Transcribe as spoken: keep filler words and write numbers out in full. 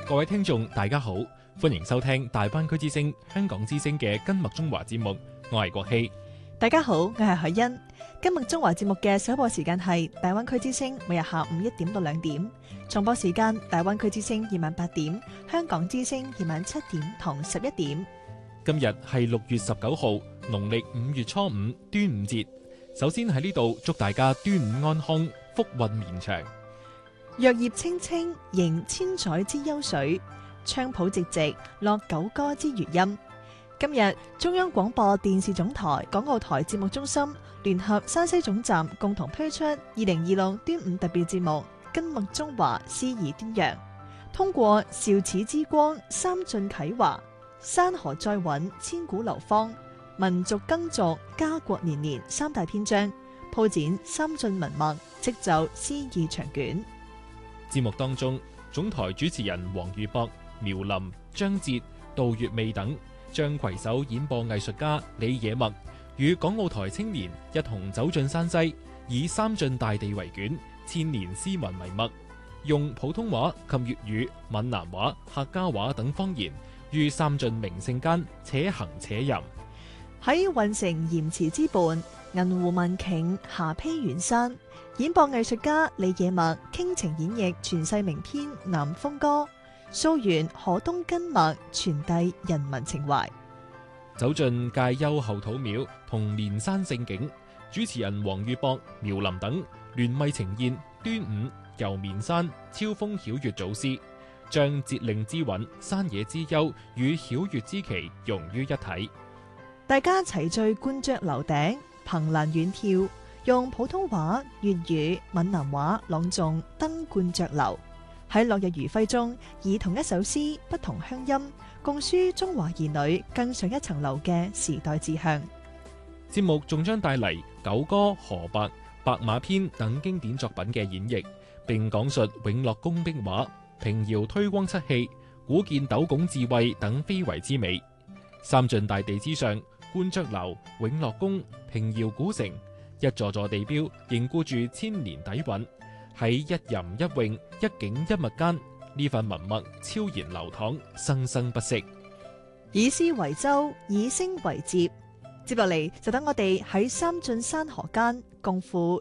各位聽眾大家好，歡迎收聽大灣區之聲香港之聲嘅金麥中華節目，我係國希。 大家好，我係海欣。金麥中華節目嘅首播時間係大灣區之聲，每日下午一點到兩點；重播時間大灣區之聲夜晚八點，香港之聲夜晚七點同十一點。 今日係六月十九號，農曆五月初五，端午節。首先喺呢度祝大家端午安康，福運綿長。 若葉青青，迎千載之憂水；菖蒲直直，落九歌之餘音。今日中央廣播電視總台港澳台節目中心聯合山西總站共同推出二零二六端午特別節目《金麥中華詩意端陽》，通過韶始之光、三晉啟華、山河再穩、千古流芳、民族耕俗、家國年年三大篇章，鋪展三晉文脈，織就詩意長卷。 節目當中，總台主持人黃宇博、苗林、張哲、杜月媚等將攜手演播藝術家李野墨與港澳台青年一同走進山西，以三晉大地為卷，千年詩文為墨，用普通話及粵語、閩南話、客家話等方言，於三晉名勝間且行且吟。 喺運城鹽池之畔，銀湖文頃霞披遠山，演播藝術家李野墨傾情演繹傳世名篇《南風歌》，溯源河東根脈，傳遞人民情懷。 走進介休後土廟同連山勝景，主持人黃宇博、苗林等聯袂呈現端午遊綿山、超風曉月祖詩，將節令之韻、山野之幽與曉月之奇融於一體。 大家齊聚觀雀樓頂，憑欄遠眺，用普通話、粵語、閩南話朗誦《登鸛雀樓》，喺落日餘暉中，以同一首詩不同鄉音，共抒中華兒女更上一層樓嘅時代志向。 節目仲將帶嚟《九歌》《河伯》《白馬篇》等經典作品嘅演繹，並講述永樂宮壁畫、平遙推光漆器、古建斗拱智慧等非遺之美。三晉大地之上，觀雀樓、永樂宮、平遙古城，一座座地標凝固住千年底蘊。喺一吟一詠、一景一物間，呢份文脈超然流淌，生生不息。 以詩為舟，以聲為摺，接落嚟就等我哋喺三晉山河間共赴